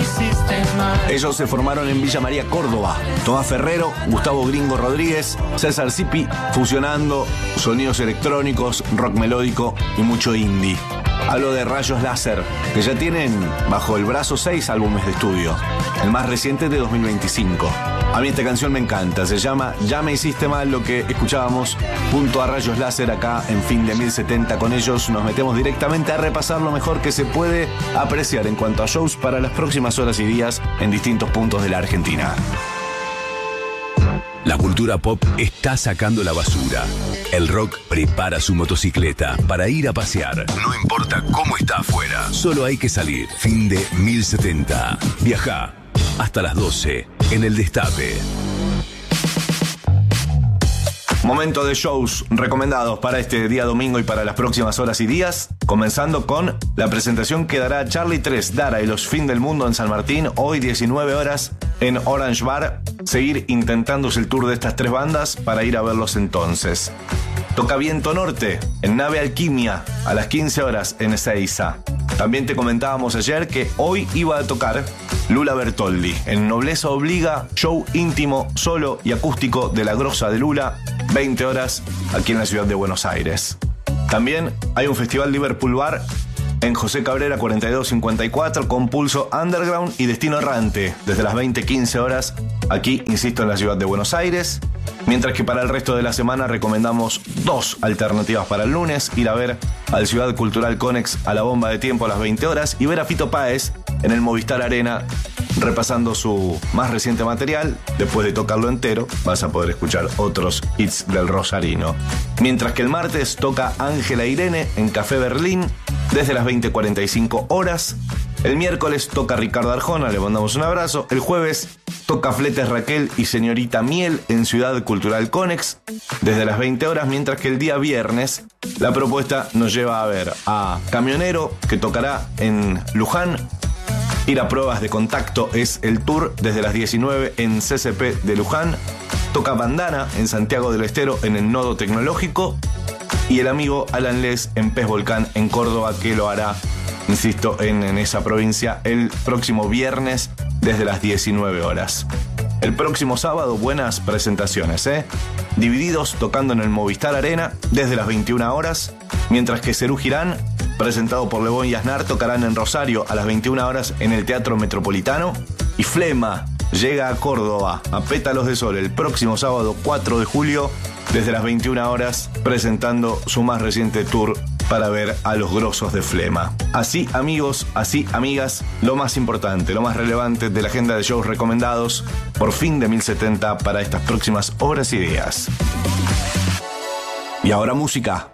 Ellos se formaron en Villa María, Córdoba. Tomás Ferrero, Gustavo Gringo Rodríguez, César Zipi, fusionando sonidos electrónicos, rock melódico y mucho indie. Hablo de Rayos Láser, que ya tienen bajo el brazo 6 álbumes de estudio, el más reciente de 2025. A mí esta canción me encanta, se llama Ya me hiciste mal, lo que escuchábamos junto a Rayos Láser acá en Fin de 1070. Con ellos nos metemos directamente a repasar lo mejor que se puede apreciar en cuanto a shows para las próximas horas y días en distintos puntos de la Argentina. La cultura pop está sacando la basura. El rock prepara su motocicleta para ir a pasear. No importa cómo está afuera, solo hay que salir. Fin de 1070. Viajá hasta las 12 en el Destape. Momento de shows recomendados para este día domingo y para las próximas horas y días, comenzando con la presentación que dará Charlie 3, Dara y los Fin del Mundo en San Martín, hoy 19 horas en Orange Bar. Seguir intentándose el tour de estas tres bandas para ir a verlos entonces. Toca Viento Norte en Nave Alquimia a las 15 horas en Ezeiza. También te comentábamos ayer que hoy iba a tocar Lula Bertoldi en Nobleza Obliga, show íntimo, solo y acústico de La Grosa de Lula, 20 horas aquí en la ciudad de Buenos Aires. También hay un festival Liverpool Bar en José Cabrera 4254 con Pulso Underground y Destino Errante desde las 20:15 horas aquí, insisto, en la ciudad de Buenos Aires. Mientras que para el resto de la semana recomendamos dos alternativas para el lunes: ir a ver al Ciudad Cultural Conex a la Bomba de Tiempo a las 20 horas y ver a Fito Páez en el Movistar Arena repasando su más reciente material. Después de tocarlo entero vas a poder escuchar otros hits del rosarino. Mientras que el martes toca Ángela Irene en Café Berlín desde las 20:45 horas. El miércoles toca Ricardo Arjona, le mandamos un abrazo. El jueves toca Fletes Raquel y Señorita Miel en Ciudad Cultural Conex desde las 20 horas, mientras que el día viernes la propuesta nos lleva a ver a Camionero, que tocará en Luján. Ir a Pruebas de Contacto es el tour desde las 19 en CCP de Luján. Toca Bandana en Santiago del Estero en el Nodo Tecnológico. Y el amigo Alan Les en Pez Volcán en Córdoba, que lo hará, insisto, en esa provincia el próximo viernes desde las 19 horas. El próximo sábado, buenas presentaciones, Divididos tocando en el Movistar Arena desde las 21 horas, mientras que Serú Girán, presentado por Lebón y Aznar, tocarán en Rosario a las 21 horas en el Teatro Metropolitano. Y Flema llega a Córdoba, a Pétalos de Sol, el próximo sábado 4 de julio, desde las 21 horas, presentando su más reciente tour para ver a los grosos de Flema. Así, amigos, así, amigas, lo más importante, lo más relevante de la agenda de shows recomendados por Fin de 1070 para estas próximas horas y días. Y ahora música.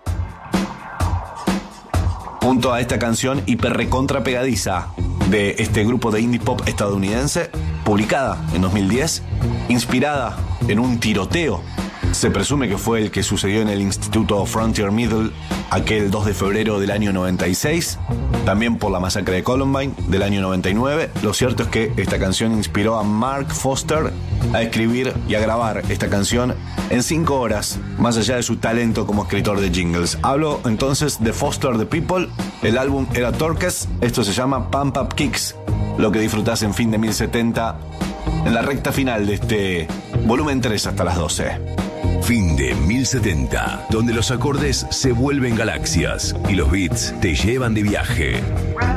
Junto a esta canción hiper recontra pegadiza de este grupo de indie pop estadounidense, publicada en 2010, inspirada en un tiroteo. Se presume que fue el que sucedió en el Instituto Frontier Middle aquel 2 de febrero del año 96, también por la masacre de Columbine del año 99. Lo cierto es que esta canción inspiró a Mark Foster a escribir y a grabar esta canción en 5 horas, más allá de su talento como escritor de jingles. Hablo entonces de Foster the People. El álbum era Torques, esto se llama Pump Up Kicks, lo que disfrutás en Fin de 1070 en la recta final de este volumen 3 hasta las 12. Fin de 1070, donde los acordes se vuelven galaxias y los beats te llevan de viaje.